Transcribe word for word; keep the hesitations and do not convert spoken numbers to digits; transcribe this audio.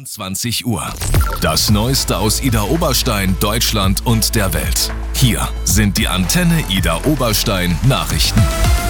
zweiundzwanzig Uhr. Das Neueste aus Idar Oberstein, Deutschland und der Welt. Hier sind die Antenne Idar Oberstein Nachrichten.